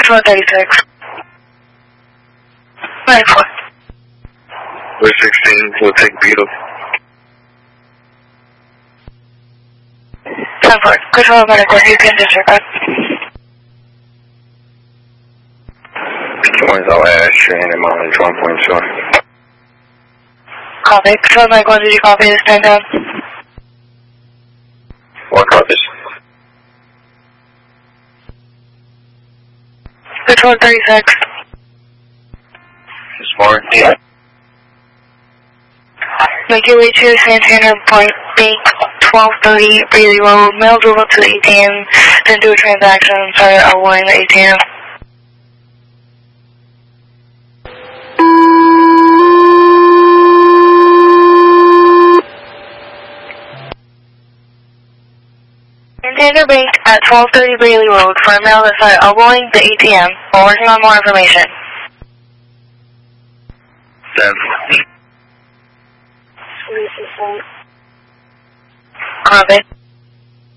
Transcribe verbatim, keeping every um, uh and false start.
Control thirty-six. ninety-four. We're sixteen, we'll take Beetle. ten four. Control medical, you can disregard. One's all ash, and I'm on one point two. Copy. Control medical, did you copy this stand down? What copies? Control thirty-six. This morning? Yeah. Make your way to Santana Point Bank, twelve thirty Bailey Road. Mail drove up to the A T M, then do a transaction, started outgoing the A T M. Santander Bank at twelve thirty Bailey Road for a mail that started outgoing the A T M. We're working on more information. Ten. Copy.